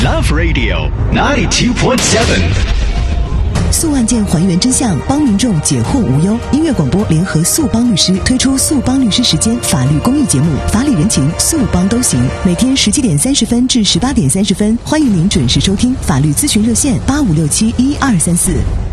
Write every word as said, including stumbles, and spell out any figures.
Love Radio ninety-two point seven。 诉案件还原真相，帮民众解惑无忧。音乐广播联合速帮律师推出速帮律师时间法律公益节目，法理人情，速帮都行。每天十七点三十分至十八点三十分，欢迎您准时收听。法律咨询热线八五六七一二三四。